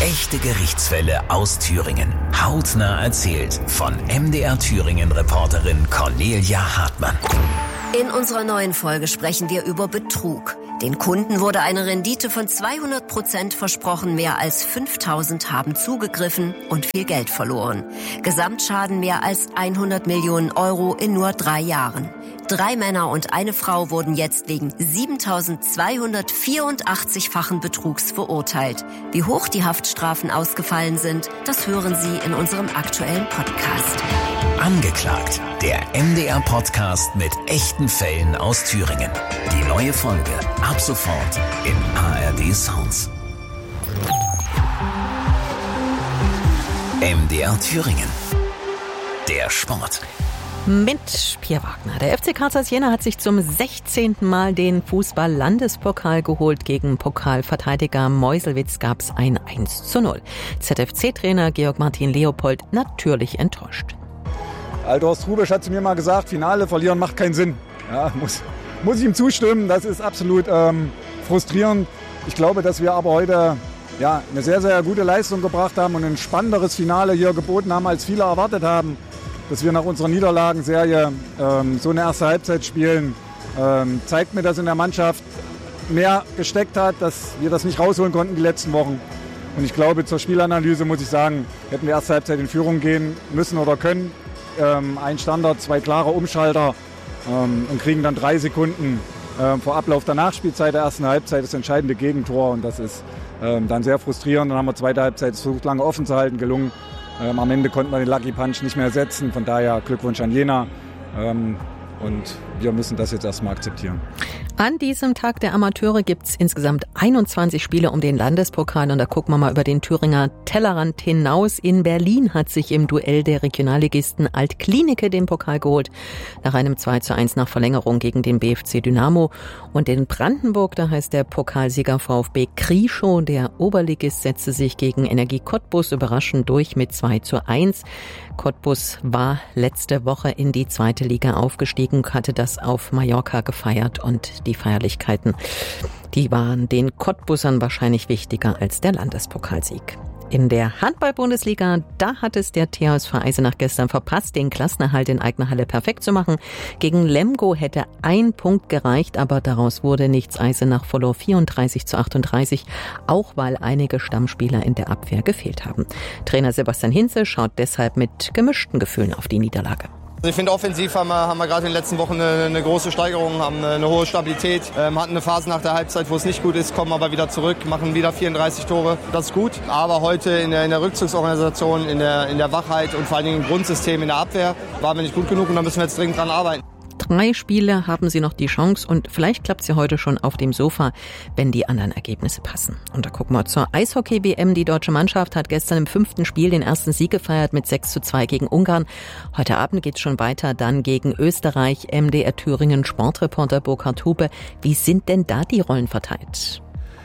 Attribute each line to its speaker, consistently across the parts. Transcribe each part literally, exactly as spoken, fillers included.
Speaker 1: Echte Gerichtsfälle aus Thüringen. Hautnah erzählt von M D R Thüringen-Reporterin Cornelia Hartmann.
Speaker 2: In unserer neuen Folge sprechen wir über Betrug. Den Kunden wurde eine Rendite von zweihundert Prozent versprochen, mehr als fünftausend haben zugegriffen und viel Geld verloren. Gesamtschaden mehr als hundert Millionen Euro in nur drei Jahren. Drei Männer und eine Frau wurden jetzt wegen siebentausendzweihundertvierundachtzig-fachen Betrugs verurteilt. Wie hoch die Haftstrafen ausgefallen sind, das hören Sie in unserem aktuellen Podcast.
Speaker 1: Angeklagt, der M D R-Podcast mit echten Fällen aus Thüringen. Die neue Folge ab sofort in A R D Sounds. M D R Thüringen. Der Sport.
Speaker 3: Mit Pierre Wagner. Der F C Kaisers Jena hat sich zum sechzehnten Mal den Fußball-Landespokal geholt. Gegen Pokalverteidiger Meuselwitz gab es ein eins zu null. Z F C-Trainer Georg Martin Leopold natürlich enttäuscht.
Speaker 4: Alt-Horst Hrubesch hat zu mir mal gesagt, Finale verlieren macht keinen Sinn. Ja, muss, muss ich ihm zustimmen, das ist absolut ähm, frustrierend. Ich glaube, dass wir aber heute ja, eine sehr, sehr gute Leistung gebracht haben und ein spannenderes Finale hier geboten haben, als viele erwartet haben. Dass wir nach unserer Niederlagenserie ähm, so eine erste Halbzeit spielen, ähm, zeigt mir, dass in der Mannschaft mehr gesteckt hat, dass wir das nicht rausholen konnten die letzten Wochen. Und ich glaube, zur Spielanalyse muss ich sagen, hätten wir erste Halbzeit in Führung gehen müssen oder können. Ähm, ein Standard, zwei klare Umschalter ähm, und kriegen dann drei Sekunden ähm, vor Ablauf der Nachspielzeit der ersten Halbzeit das entscheidende Gegentor. Und das ist ähm, dann sehr frustrierend. Dann haben wir zweite Halbzeit versucht, lange offen zu halten, gelungen. Ähm, am Ende konnten wir den Lucky Punch nicht mehr setzen. Von daher Glückwunsch an Jena. Ähm, und wir müssen das jetzt erstmal akzeptieren.
Speaker 3: An diesem Tag der Amateure gibt's insgesamt einundzwanzig Spiele um den Landespokal. Und da gucken wir mal über den Thüringer Tellerrand hinaus. In Berlin hat sich im Duell der Regionalligisten Alt-Klinike den Pokal geholt. Nach einem zwei zu eins nach Verlängerung gegen den B F C Dynamo. Und in Brandenburg, da heißt der Pokalsieger VfB Krieschow. Der Oberligist setzte sich gegen Energie Cottbus überraschend durch mit zwei zu eins. Cottbus war letzte Woche in die zweite Liga aufgestiegen, hatte das auf Mallorca gefeiert und die Feierlichkeiten, die waren den Cottbusern wahrscheinlich wichtiger als der Landespokalsieg. In der Handball-Bundesliga, da hat es der T H S V Eisenach gestern verpasst, den Klassenerhalt in eigener Halle perfekt zu machen. Gegen Lemgo hätte ein Punkt gereicht, aber daraus wurde nichts. Eisenach verlor vierunddreißig zu achtunddreißig, auch weil einige Stammspieler in der Abwehr gefehlt haben. Trainer Sebastian Hinze schaut deshalb mit gemischten Gefühlen auf die Niederlage.
Speaker 5: Ich finde, offensiv haben wir, haben wir gerade in den letzten Wochen eine, eine große Steigerung, haben eine, eine hohe Stabilität, ähm, hatten eine Phase nach der Halbzeit, wo es nicht gut ist, kommen aber wieder zurück, machen wieder vierunddreißig Tore. Das ist gut, aber heute in der, in der Rückzugsorganisation, in der, in der Wachheit und vor allen Dingen im Grundsystem in der Abwehr waren wir nicht gut genug und da müssen wir jetzt dringend dran arbeiten.
Speaker 3: Drei Spiele haben sie noch die Chance und vielleicht klappt sie heute schon auf dem Sofa, wenn die anderen Ergebnisse passen. Und da gucken wir zur Eishockey-W M. Die deutsche Mannschaft hat gestern im fünften Spiel den ersten Sieg gefeiert mit sechs zu zwei gegen Ungarn. Heute Abend geht's schon weiter, dann gegen Österreich. M D R Thüringen Sportreporter Burkhard Hupe. Wie sind denn da die Rollen verteilt?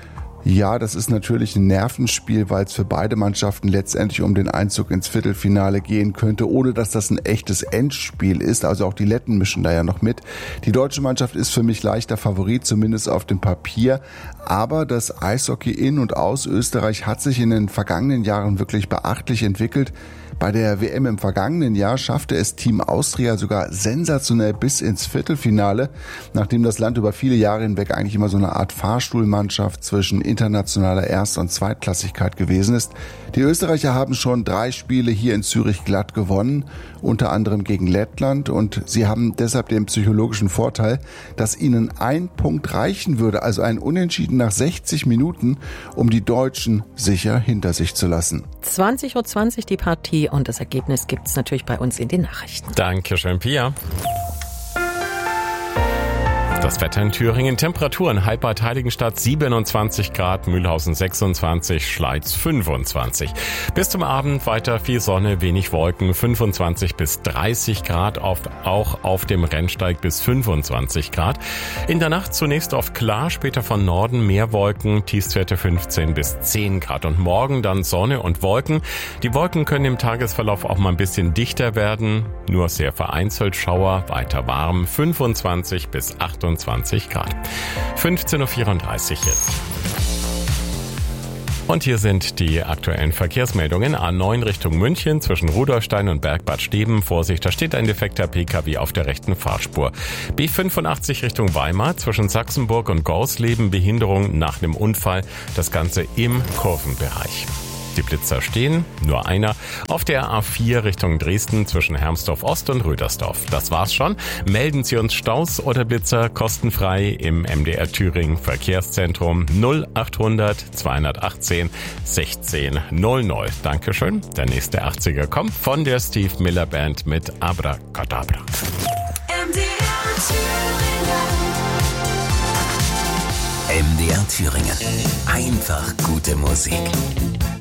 Speaker 6: Ja, das ist natürlich ein Nervenspiel, weil es für beide Mannschaften letztendlich um den Einzug ins Viertelfinale gehen könnte, ohne dass das ein echtes Endspiel ist. Also auch die Letten mischen da ja noch mit. Die deutsche Mannschaft ist für mich leichter Favorit, zumindest auf dem Papier. Aber das Eishockey in und aus Österreich hat sich in den vergangenen Jahren wirklich beachtlich entwickelt. Bei der W M im vergangenen Jahr schaffte es Team Austria sogar sensationell bis ins Viertelfinale, nachdem das Land über viele Jahre hinweg eigentlich immer so eine Art Fahrstuhlmannschaft zwischen internationaler Erst- und Zweitklassigkeit gewesen ist. Die Österreicher haben schon drei Spiele hier in Zürich glatt gewonnen, unter anderem gegen Lettland, und sie haben deshalb den psychologischen Vorteil, dass ihnen ein Punkt reichen würde, also ein Unentschieden nach sechzig Minuten, um die Deutschen sicher hinter sich zu lassen.
Speaker 3: zwanzig Uhr zwanzig die Partie und das Ergebnis gibt's natürlich bei uns in den Nachrichten.
Speaker 7: Dankeschön, Pia. Das Wetter in Thüringen, Temperaturen, Halbbad Heiligenstadt siebenundzwanzig Grad, Mühlhausen sechsundzwanzig, Schleiz fünfundzwanzig. Bis zum Abend weiter viel Sonne, wenig Wolken, fünfundzwanzig bis dreißig Grad, oft auch auf dem Rennsteig bis fünfundzwanzig Grad. In der Nacht zunächst oft klar, später von Norden mehr Wolken, Tiefstwerte fünfzehn bis zehn Grad. Und morgen dann Sonne und Wolken. Die Wolken können im Tagesverlauf auch mal ein bisschen dichter werden, nur sehr vereinzelt Schauer, weiter warm, fünfundzwanzig bis achtundzwanzig Grad. fünfzehn Uhr vierunddreißig jetzt. Und hier sind die aktuellen Verkehrsmeldungen. A neun Richtung München zwischen Rudolstein und Bergbad Steben. Vorsicht, da steht ein defekter P K W auf der rechten Fahrspur. B fünfundachtzig Richtung Weimar zwischen Sachsenburg und Gorsleben. Behinderung nach einem Unfall. Das Ganze im Kurvenbereich. Die Blitzer stehen, nur einer, auf der A vier Richtung Dresden zwischen Hermsdorf Ost und Rödersdorf. Das war's schon. Melden Sie uns Staus oder Blitzer kostenfrei im M D R Thüringen Verkehrszentrum null achthundert zweihundertachtzehn sechzehn null null. Dankeschön. Der nächste achtziger kommt von der Steve Miller Band mit Abracadabra.
Speaker 1: M D R Thüringen. M D R Thüringen. Einfach gute Musik.